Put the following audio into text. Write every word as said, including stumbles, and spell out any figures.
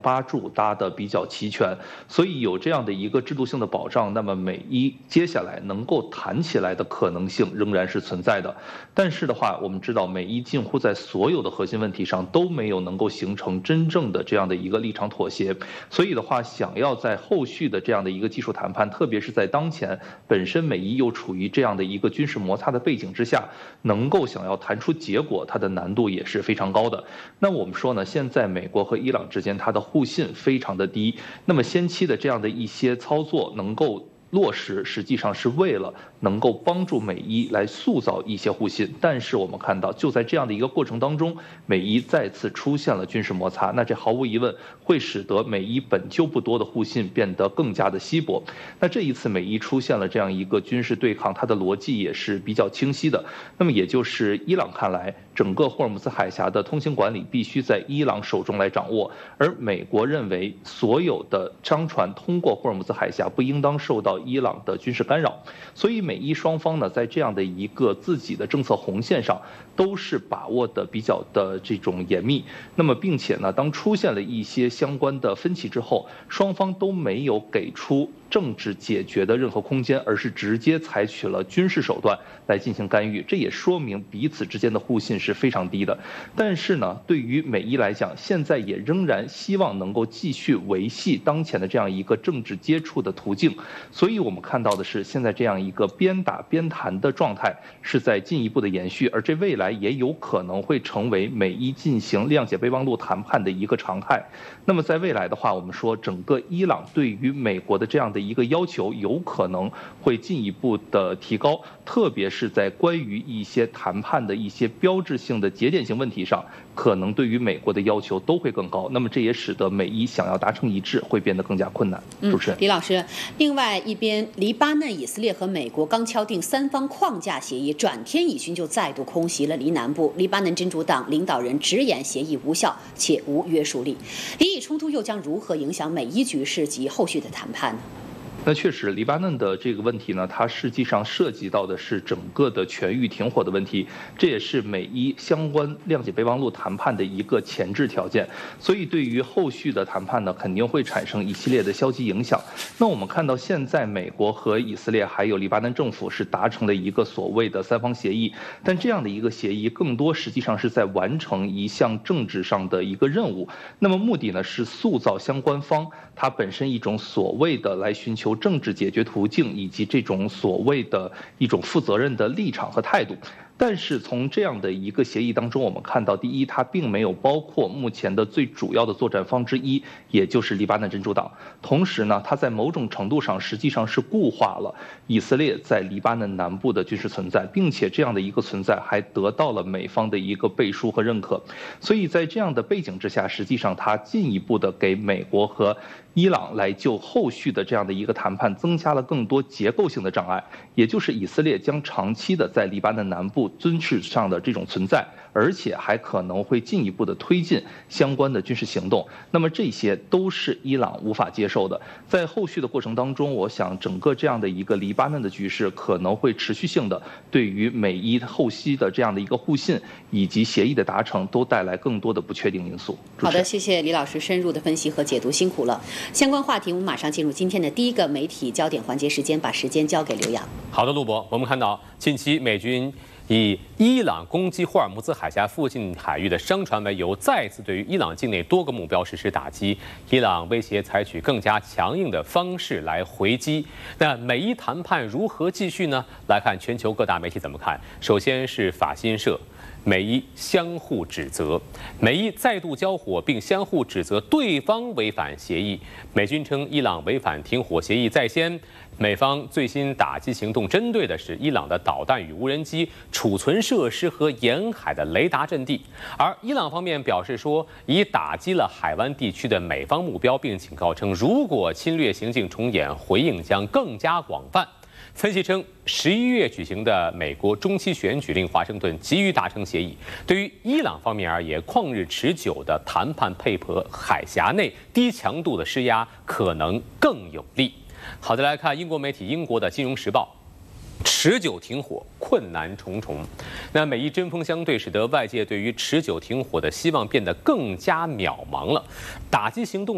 八柱搭的比较齐全，所以有这样的一个制度性的保障，那么美伊接下来能够谈起来的可能性仍然是存在的。但是的话，我们知道美伊近乎在所有的核心问题上都没有能够形成真正的这样的一个立场妥协，所以的话，想要在后续的这样的一个技术谈判，特别是在当前本身美伊又处于这样的一个军事摩擦的背景之下，能够想要谈出结果，它的难度也是非常高的。那我们说呢，现在美国和伊朗之间它的互信非常的低，那么先期的这样的一些操作能够落实，实际上是为了能够帮助美伊来塑造一些互信。但是我们看到，就在这样的一个过程当中，美伊再次出现了军事摩擦，那这毫无疑问会使得美伊本就不多的互信变得更加的稀薄。那这一次美伊出现了这样一个军事对抗，它的逻辑也是比较清晰的。那么也就是伊朗看来，整个霍尔木兹海峡的通行管理必须在伊朗手中来掌握，而美国认为所有的商船通过霍尔木兹海峡不应当受到伊朗的军事干扰，所以美伊双方呢，在这样的一个自己的政策红线上，都是把握的比较的这种严密。那么，并且呢，当出现了一些相关的分歧之后，双方都没有给出政治解决的任何空间，而是直接采取了军事手段来进行干预。这也说明彼此之间的互信是非常低的。但是呢，对于美伊来讲，现在也仍然希望能够继续维系当前的这样一个政治接触的途径。所以我们看到的是，现在这样一个边打边谈的状态是在进一步的延续，而这未来也有可能会成为美伊进行谅解备忘录谈判的一个常态。那么在未来的话，我们说整个伊朗对于美国的这样的一个要求有可能会进一步的提高，特别是在关于一些谈判的一些标志性的节点性问题上，可能对于美国的要求都会更高。那么这也使得美伊想要达成一致会变得更加困难。主持人， 李老师，另外一边，黎巴嫩、以色列和美国刚敲定三方框架协议，转天以军就再度空袭了黎南部。黎巴嫩真主党领导人直言协议无效且无约束力。黎以冲突又将如何影响美伊局势及后续的谈判呢？ 那确实，黎巴嫩的这个问题呢，它实际上涉及到的是整个的全域停火的问题，这也是美伊相关谅解备忘录谈判的一个前置条件。所以，对于后续的谈判呢，肯定会产生一系列的消极影响。那我们看到，现在美国和以色列还有黎巴嫩政府是达成了一个所谓的三方协议，但这样的一个协议更多实际上是在完成一项政治上的一个任务。那么目的呢，是塑造相关方它本身一种所谓的来寻求政治解决途径，以及这种所谓的一种负责任的立场和态度。但是从这样的一个协议当中，我们看到，第一，它并没有包括目前的最主要的作战方之一，也就是黎巴嫩真主党。同时呢，它在某种程度上实际上是固化了以色列在黎巴嫩南部的军事存在，并且这样的一个存在还得到了美方的一个背书和认可。所以在这样的背景之下，实际上它进一步的给美国和伊朗来就后续的这样的一个谈判增加了更多结构性的障碍，也就是以色列将长期的在黎巴嫩南部军事上的这种存在，而且还可能会进一步的推进相关的军事行动。那么这些都是伊朗无法接受的。在后续的过程当中，我想整个这样的一个黎巴嫩的局势可能会持续性的对于美伊后期的这样的一个互信以及协议的达成都带来更多的不确定因素。 好的，谢谢李老师深入的分析和解读，辛苦了。相关话题我们马上进入今天的第一个媒体焦点环节时间，把时间交给刘洋。 好的，陆博，我们看到近期美军以伊朗攻击霍尔木兹海峡附近海域的商船为由，再次对于伊朗境内多个目标实施打击。伊朗威胁采取更加强硬的方式来回击。那美伊谈判如何继续呢？来看全球各大媒体怎么看。首先是法新社。美伊相互指责，美伊再度交火，并相互指责对方违反协议。美军称伊朗违反停火协议在先。美方最新打击行动针对的是伊朗的导弹与无人机储存设施和沿海的雷达阵地，而伊朗方面表示说，已打击了海湾地区的美方目标，并警告称，如果侵略行径重演，回应将更加广泛。分析称，十一月举行的美国中期选举令华盛顿急于达成协议，对于伊朗方面而言，旷日持久的谈判配合海峡内低强度的施压可能更有利。好的，来看英国媒体英国的《金融时报》。持久停火困难重重，那美伊针锋相对，使得外界对于持久停火的希望变得更加渺茫了。打击行动